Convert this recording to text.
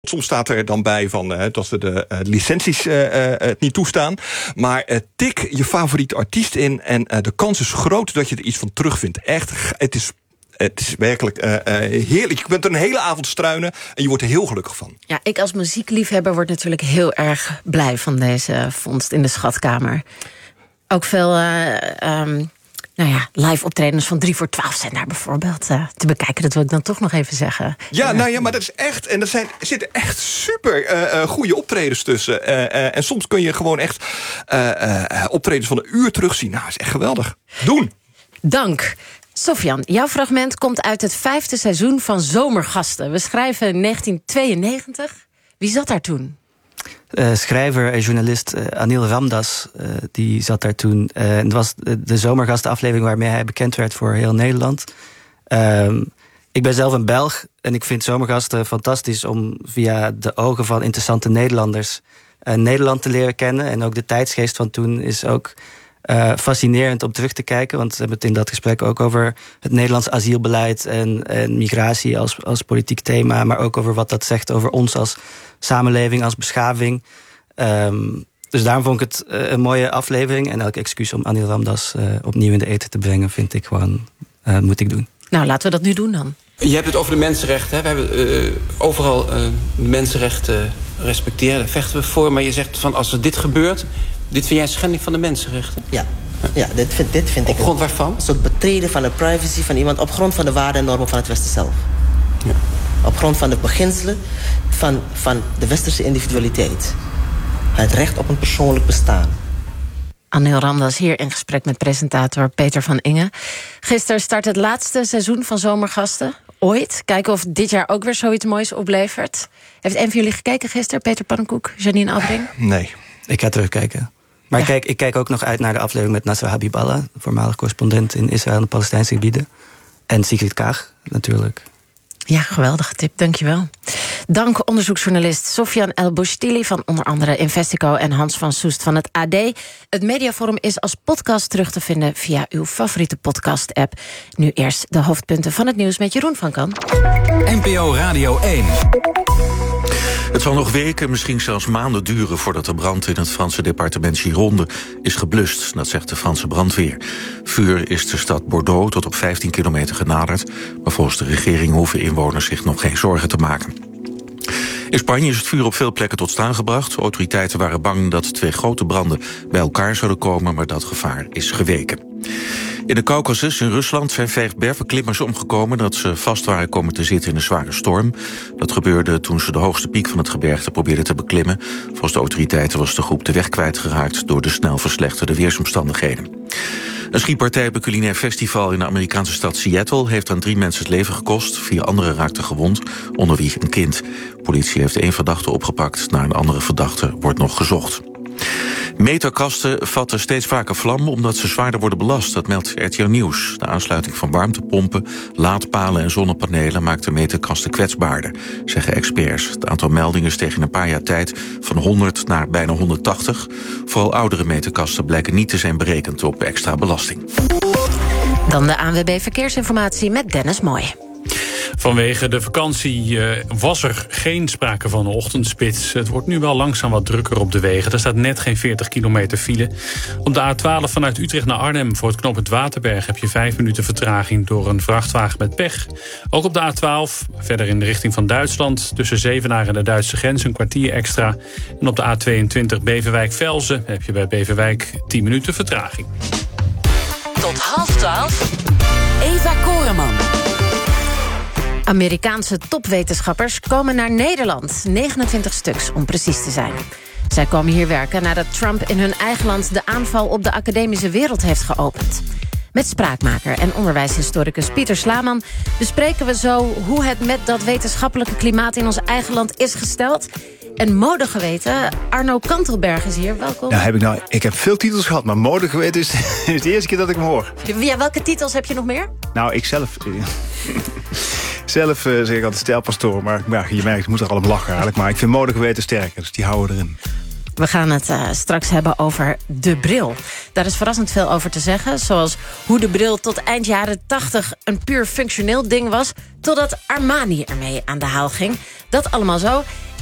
Soms staat er dan bij dat ze de licenties het niet toestaan. Maar tik je favoriete artiest in en de kans is groot dat je er iets van terugvindt. Echt, het is werkelijk heerlijk. Je kunt er een hele avond struinen en je wordt er heel gelukkig van. Ja, ik als muziekliefhebber word natuurlijk heel erg blij van deze vondst in de schatkamer. Ook veel live optredens van 3 voor 12 zijn daar bijvoorbeeld te bekijken. Dat wil ik dan toch nog even zeggen. Ja, maar dat is echt. En er zitten echt super goede optredens tussen. En soms kun je gewoon echt optredens van 1 uur terugzien. Nou, dat is echt geweldig. Doen! Dank. Sofian, jouw fragment komt uit het 5e seizoen van Zomergasten. We schrijven 1992. Wie zat daar toen? Schrijver en journalist Anil Ramdas, die zat daar toen. Het was de Zomergastenaflevering waarmee hij bekend werd voor heel Nederland. Ik ben zelf een Belg en ik vind Zomergasten fantastisch om via de ogen van interessante Nederlanders Nederland te leren kennen. En ook de tijdsgeest van toen is ook fascinerend om terug te kijken. Want we hebben het in dat gesprek ook over het Nederlands asielbeleid en migratie als politiek thema. Maar ook over wat dat zegt over ons als samenleving, als beschaving. Dus daarom vond ik het een mooie aflevering. En elk excuus om Anil Ramdas opnieuw in de ether te brengen vind ik gewoon, moet ik doen. Nou, laten we dat nu doen dan. Je hebt het over de mensenrechten. Hè? We hebben overal de mensenrechten respecteren. Daar vechten we voor. Maar je zegt van als er dit gebeurt, dit vind jij een schending van de mensenrechten? Ja, dit vind ik. Op grond waarvan? Een soort betreden van de privacy van iemand op grond van de waarden en normen van het Westen zelf. Ja. Op grond van de beginselen van de westerse individualiteit. Het recht op een persoonlijk bestaan. Anil Ramdas hier in gesprek met presentator Peter van Ingen. Gisteren start het laatste seizoen van Zomergasten. Ooit. Kijken of dit jaar ook weer zoiets moois oplevert. Heeft een van jullie gekeken gisteren? Peter Pannenkoek, Janine Albring? Nee. Ik ga terugkijken. Maar ik kijk ook nog uit naar de aflevering met Nasser Habiballah, voormalig correspondent in Israël en de Palestijnse gebieden. En Sigrid Kaag, natuurlijk. Ja, geweldige tip, dankjewel. Dank onderzoeksjournalist Sofian El-Boushtili van onder andere Investico en Hans van Soest van het AD. Het Mediaforum is als podcast terug te vinden via uw favoriete podcast-app. Nu eerst de hoofdpunten van het nieuws met Jeroen van Kan. NPO Radio 1. Het zal nog weken, misschien zelfs maanden duren voordat de brand in het Franse departement Gironde is geblust. Dat zegt de Franse brandweer. Vuur is de stad Bordeaux tot op 15 kilometer genaderd. Maar volgens de regering hoeven inwoners zich nog geen zorgen te maken. In Spanje is het vuur op veel plekken tot staan gebracht. Autoriteiten waren bang dat 2 grote branden bij elkaar zouden komen, maar dat gevaar is geweken. In de Caucasus in Rusland zijn 5 bergbeklimmers omgekomen dat ze vast waren komen te zitten in een zware storm. Dat gebeurde toen ze de hoogste piek van het gebergte probeerden te beklimmen. Volgens de autoriteiten was de groep de weg kwijtgeraakt door de snel verslechterde weersomstandigheden. Een schietpartij op een culinair festival in de Amerikaanse stad Seattle heeft aan 3 mensen het leven gekost. 4 anderen raakten gewond, onder wie een kind. Politie heeft 1 verdachte opgepakt. Naar een andere verdachte wordt nog gezocht. Meterkasten vatten steeds vaker vlam omdat ze zwaarder worden belast. Dat meldt RTL Nieuws. De aansluiting van warmtepompen, laadpalen en zonnepanelen maakt de meterkasten kwetsbaarder, zeggen experts. Het aantal meldingen steeg in een paar jaar tijd van 100 naar bijna 180. Vooral oudere meterkasten blijken niet te zijn berekend op extra belasting. Dan de ANWB Verkeersinformatie met Dennis Mooi. Vanwege de vakantie was er geen sprake van een ochtendspits. Het wordt nu wel langzaam wat drukker op de wegen. Er staat net geen 40 kilometer file. Op de A12 vanuit Utrecht naar Arnhem voor het knooppunt Waterberg heb je 5 minuten vertraging door een vrachtwagen met pech. Ook op de A12, verder in de richting van Duitsland, tussen Zevenaar en de Duitse grens een kwartier extra. En op de A22 Beverwijk-Velzen heb je bij Beverwijk 10 minuten vertraging. Tot 11:30, Eva Koreman. Amerikaanse topwetenschappers komen naar Nederland. 29 stuks, om precies te zijn. Zij komen hier werken nadat Trump in hun eigen land de aanval op de academische wereld heeft geopend. Met spraakmaker en onderwijshistoricus Pieter Slaman bespreken we zo hoe het met dat wetenschappelijke klimaat in ons eigen land is gesteld. En modegeweten, Arno Kantelberg is hier, welkom. Ja, ik heb veel titels gehad, maar modegeweten is de eerste keer dat ik hem hoor. Ja, welke titels heb je nog meer? Nou, ik zelf... Zelf zeg ik altijd stijlpastoor, maar je merkt, ik moet er al om lachen eigenlijk. Maar ik vind modegeweten sterker, dus die houden erin. We gaan het straks hebben over de bril. Daar is verrassend veel over te zeggen. Zoals hoe de bril tot eind jaren 80 een puur functioneel ding was, totdat Armani ermee aan de haal ging. Dat allemaal zo